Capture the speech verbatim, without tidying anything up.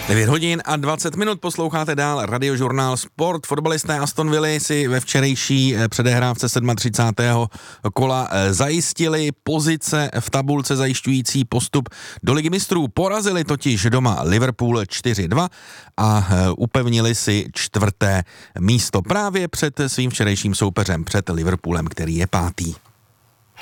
devět hodin a dvacet minut posloucháte dál Radiožurnál Sport. Fotbalisté Aston Villa si ve včerejší předehrávce třicátého sedmého kola zajistili pozice v tabulce zajišťující postup do Ligy mistrů. Porazili totiž doma Liverpool čtyři dva a upevnili si čtvrté místo právě před svým včerejším soupeřem, před Liverpoolem, který je pátý.